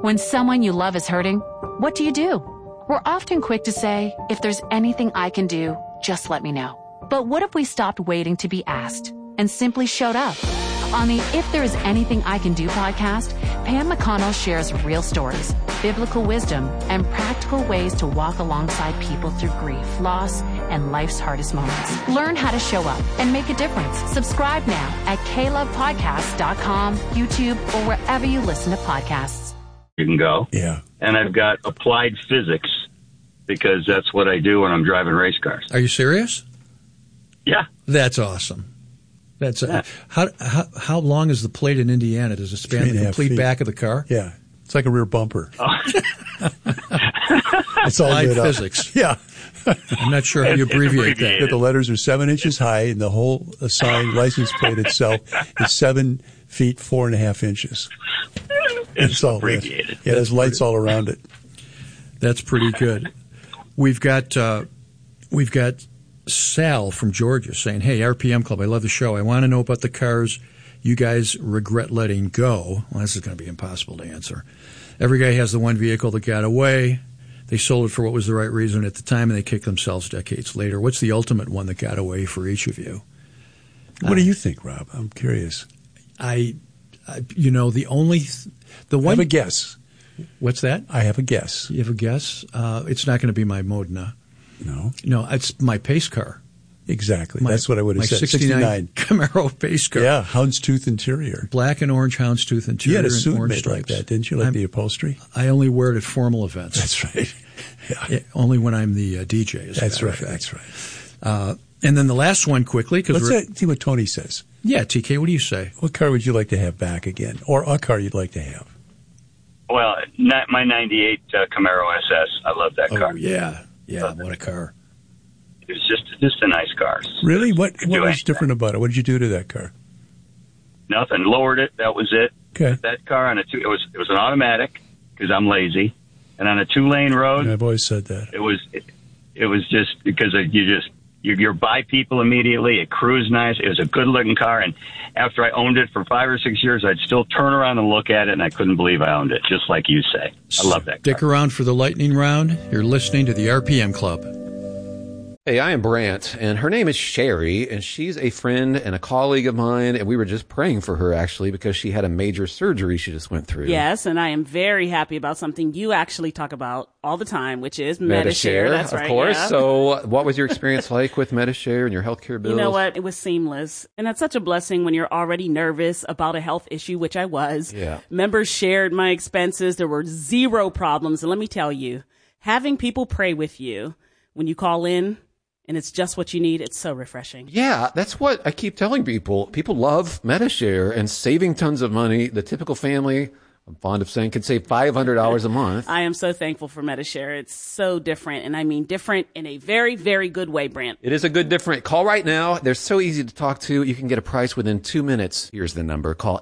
When someone you love is hurting, what do? We're often quick to say, if there's anything I can do, just let me know. But what if we stopped waiting to be asked and simply showed up? On the If There Is Anything I Can Do podcast, Pam McConnell shares real stories, biblical wisdom, and practical ways to walk alongside people through grief, loss, and life's hardest moments. Learn how to show up and make a difference. Subscribe now at KLovePodcasts.com, YouTube, or wherever you listen to podcasts. You can go. Yeah. And I've got applied physics because that's what I do when I'm driving race cars. Are you serious? Yeah. That's awesome. That's how long is the plate in Indiana? Does it span the complete back of the car? Yeah. It's like a rear bumper. Oh. It's all Applied lit up. physics. Yeah. I'm not sure how you abbreviate that. Yeah, the letters are 7 inches high, and the whole sign license plate itself is 7 feet 4.5 inches. It's all abbreviated. Yeah, there's lights all around it. That's pretty good. We've got Sal from Georgia saying, "Hey, RPM Club, I love the show. I want to know about the cars you guys regret letting go." Well, this is going to be impossible to answer. Every guy has the one vehicle that got away. They sold it for what was the right reason at the time, and they kicked themselves decades later. What's the ultimate one that got away for each of you? What do you think, Rob? I'm curious. The one. I have a guess. What's that? I have a guess. You have a guess? It's not going to be my Modena. No, it's my pace car. Exactly. That's what I would have said. 69 Camaro pace car. Yeah, houndstooth interior. Black and orange houndstooth interior. You had a suit orange made stripes. like that, didn't you? Like the upholstery? I only wear it at formal events. That's right. Yeah. Only when I'm the DJ. That's right. That's right. And then the last one quickly. Let's see what Tony says. Yeah, TK, what do you say? What car would you like to have back again? Or a car you'd like to have? Well, my 98 Camaro SS. I love that car. Oh, yeah. Yeah, what a car. It's just a nice car. Really? What was different about it? What did you do to that car? Nothing. Lowered it. That was it. Okay. That car on it was an automatic because I'm lazy, and on a 2-lane road. Yeah, I've always said that. It was just because you're by people immediately. It cruised nice. It was a good looking car, and after I owned it for 5 or 6 years, I'd still turn around and look at it, and I couldn't believe I owned it. Just like you say, I love that car. Stick around for the lightning round. You're listening to the RPM Club. Hey, I am Brant, and her name is Sherry, and she's a friend and a colleague of mine, and we were just praying for her, actually, because she had a major surgery she just went through. Yes, and I am very happy about something you actually talk about all the time, which is Medi-Share. That's right, of course. Yeah. So what was your experience like with Medi-Share and your healthcare bills? You know what? It was seamless. And that's such a blessing when you're already nervous about a health issue, which I was. Yeah. Members shared my expenses. There were zero problems. And let me tell you, having people pray with you when you call in, and it's just what you need, it's so refreshing. Yeah, that's what I keep telling people. People love Medi-Share and saving tons of money. The typical family, I'm fond of saying, can save $500 a month. I am so thankful for Medi-Share. It's so different, and I mean different in a very, very good way, Brant. It is a good different. Call right now. They're so easy to talk to. You can get a price within 2 minutes. Here's the number. Call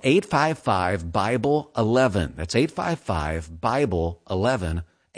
855-BIBLE-11. That's 855-BIBLE-11.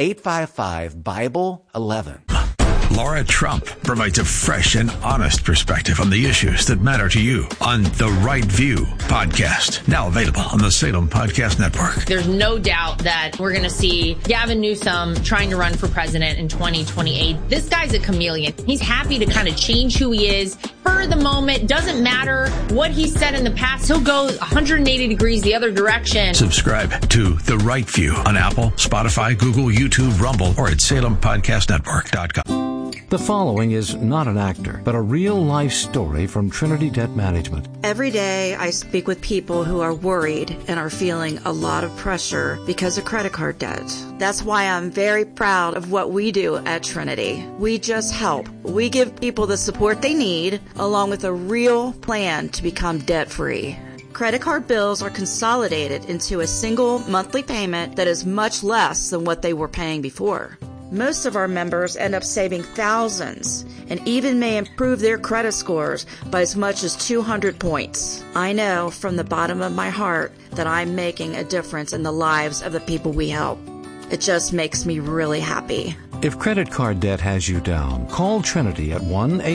855-BIBLE-11. Laura Trump provides a fresh and honest perspective on the issues that matter to you on The Right View podcast. Now available on the Salem Podcast Network. There's no doubt that we're going to see Gavin Newsom trying to run for president in 2028. This guy's a chameleon. He's happy to kind of change who he is for the moment. Doesn't matter what he said in the past. He'll go 180 degrees the other direction. Subscribe to The Right View on Apple, Spotify, Google, YouTube, Rumble, or at SalemPodcastNetwork.com. The following is not an actor, but a real-life story from Trinity Debt Management. Every day I speak with people who are worried and are feeling a lot of pressure because of credit card debt. That's why I'm very proud of what we do at Trinity. We just help. We give people the support they need, along with a real plan to become debt-free. Credit card bills are consolidated into a single monthly payment that is much less than what they were paying before. Most of our members end up saving thousands and even may improve their credit scores by as much as 200 points. I know from the bottom of my heart that I'm making a difference in the lives of the people we help. It just makes me really happy. If credit card debt has you down, call Trinity at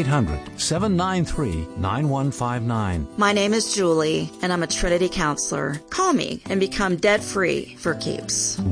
1-800-793-9159. My name is Julie, and I'm a Trinity counselor. Call me and become debt-free for keeps.